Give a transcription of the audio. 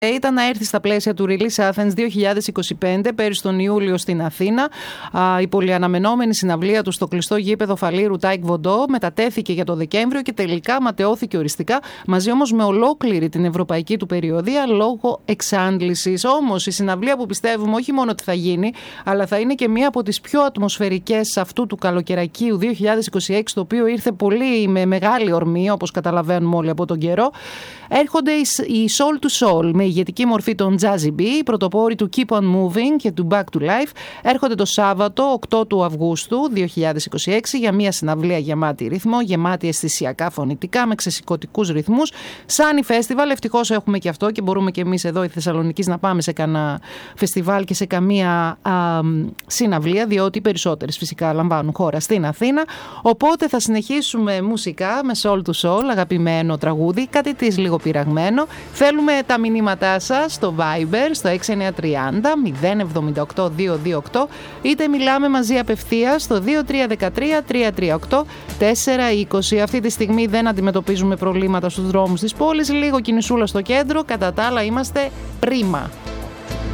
ήταν να έρθει στα πλαίσια του Release Athens 2025 πέρυσι τον Ιούλιο στην Αθήνα. Η πολυαναμενόμενη συναυλία του στο κλειστό γήπεδο Φαλήρου Τάικ Βοντό μετατέθηκε για το Δεκέμβριο και τελικά ματαιώθηκε οριστικά, μαζί όμως με ολόκληρη την ευρωπαϊκή του περιοδία λόγω εξάντλησης. Όμως η συναυλία που πιστεύουμε όχι μόνο ότι θα γίνει, αλλά θα είναι και μία από τις πιο ατμοσφαιρικές αυτού του καλοκαιρακίου 2026, το οποίο ήρθε πολύ με μεγάλη ορμή, όπως καταλαβαίνουμε όλοι από τον καιρό. Έρχονται οι Soul to Soul με ηγετική μορφή των Jazzy B, οι πρωτοπόροι του Keep on Moving και του Back to Life. Έρχονται το Σάββατο 8 του Αυγούστου 2026 για μια συναυλία γεμάτη ρυθμό, γεμάτη αισθησιακά φωνητικά, με ξεσηκωτικούς ρυθμούς. Σάνι Φέστιβαλ, ευτυχώς έχουμε και αυτό και μπορούμε και εμείς εδώ οι Θεσσαλονικείς να πάμε σε κανένα φεστιβάλ και σε καμία συναυλία, διότι οι περισσότερες φυσικά λαμβάνουν χώρα στην Αθήνα. Οπότε θα συνεχίσουμε μουσικά με Soul to Soul, αγαπημένο τραγούδι, κάτι της λίγο πειραγμένο. Θέλουμε τα μηνύματά σας στο Viber, στο 6930 078 228, είτε μιλάμε μαζί απευθείας στο 2313 338 420. Αυτή τη στιγμή δεν αντιμετωπίζουμε προβλήματα στους δρόμους της πόλης, λίγο κινησούλα στο κέντρο, κατά τα άλλα είμαστε πρίμα.